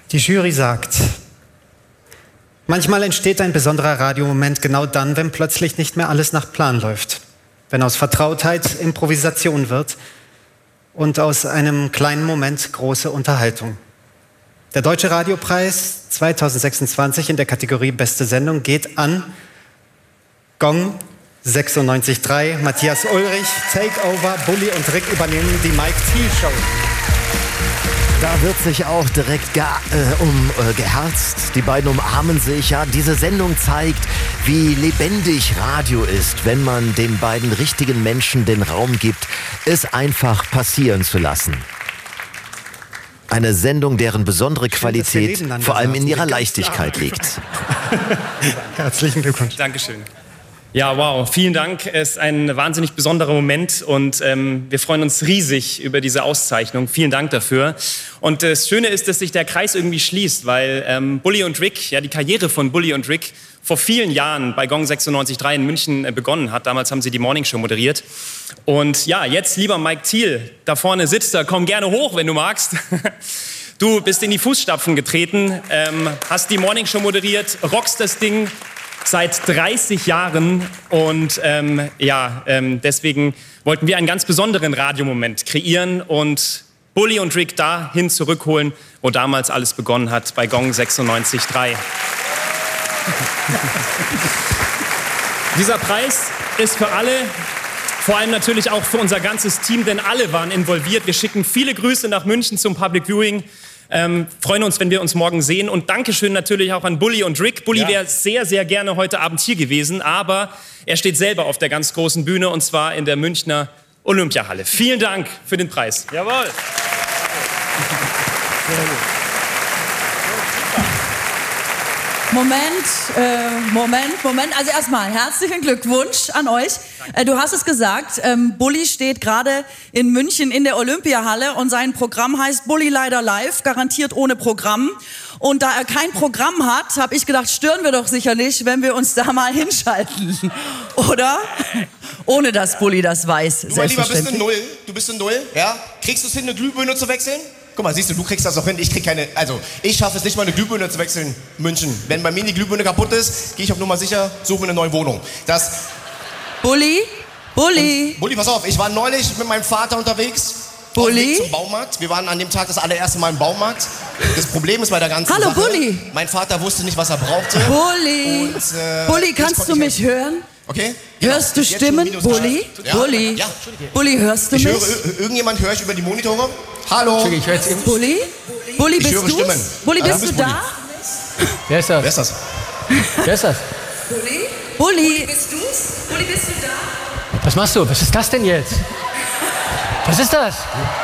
Die Jury sagt: Manchmal entsteht ein besonderer Radiomoment genau dann, wenn plötzlich nicht mehr alles nach Plan läuft. Wenn aus Vertrautheit Improvisation wird und aus einem kleinen Moment große Unterhaltung. Der Deutsche Radiopreis 2026 in der Kategorie Beste Sendung geht an Gong 96.3, Matthias Ulrich, Takeover, Bulli und Rick übernehmen die Mike Thiel Show. Da wird sich auch direkt geherzt. Die beiden umarmen sich. Ja, diese Sendung zeigt, wie lebendig Radio ist, wenn man den beiden richtigen Menschen den Raum gibt, es einfach passieren zu lassen. Eine Sendung, deren besondere Qualität vor allem in ihrer Leichtigkeit liegt. Herzlichen Glückwunsch. Dankeschön. Ja, wow, vielen Dank. Es ist ein wahnsinnig besonderer Moment und wir freuen uns riesig über diese Auszeichnung. Vielen Dank dafür. Und das Schöne ist, dass sich der Kreis irgendwie schließt, weil Bulli und Rick, ja, die Karriere von Bulli und Rick vor vielen Jahren bei Gong 96.3 in München begonnen hat. Damals haben sie die Morningshow moderiert. Und ja, jetzt, lieber Mike Thiel, da vorne sitzt er, komm gerne hoch, wenn du magst. Du bist in die Fußstapfen getreten, hast die Morningshow moderiert, rockst das Ding seit 30 Jahren und deswegen wollten wir einen ganz besonderen Radiomoment kreieren und Bulli und Rick dahin zurückholen, wo damals alles begonnen hat, bei Gong 96.3. Dieser Preis ist für alle, vor allem natürlich auch für unser ganzes Team, denn alle waren involviert. Wir schicken viele Grüße nach München zum Public Viewing. Freuen uns, wenn wir uns morgen sehen. Und Dankeschön natürlich auch an Bulli und Rick. Bulli wäre sehr, sehr gerne heute Abend hier gewesen, aber er steht selber auf der ganz großen Bühne und zwar in der Münchner Olympiahalle. Vielen Dank für den Preis. Jawohl. Moment. Also erstmal herzlichen Glückwunsch an euch. Du hast es gesagt, Bulli steht gerade in München in der Olympiahalle und sein Programm heißt Bulli leider live, garantiert ohne Programm. Und da er kein Programm hat, habe ich gedacht, stören wir doch sicher nicht, wenn wir uns da mal hinschalten. Oder? Ohne dass Bulli das weiß. Du, mein Lieber, bist in Null. Ja? Kriegst du es hin, eine Glühbirne zu wechseln? Guck mal, siehst du, du kriegst das auch hin, ich krieg keine, also ich schaffe es nicht mal eine Glühbirne zu wechseln, München. Wenn bei mir die Glühbirne kaputt ist, gehe ich auf Nummer sicher, suche mir eine neue Wohnung. Bulli, pass auf, ich war neulich mit meinem Vater unterwegs. Bulli? Zum Baumarkt. Wir waren an dem Tag das allererste Mal im Baumarkt. Das Problem ist bei der ganzen Hallo, Sache, Bulli. Mein Vater wusste nicht, was er brauchte. Bulli, Bulli, kannst du mich hören? Okay. Hörst du Stimmen, Bulli? Ja. Bulli, ja. Bulli, hörst du mich? Irgendjemand höre ich über die Monitore? Hallo? Ich höre jetzt eben. Bulli, bist höre du? Stimmen. Bulli, bist du da? Wer ist das? Wer ist das? Wer ist das? Bulli, bist du? Bulli, bist du da? Was machst du? Was ist das denn jetzt? Was ist das?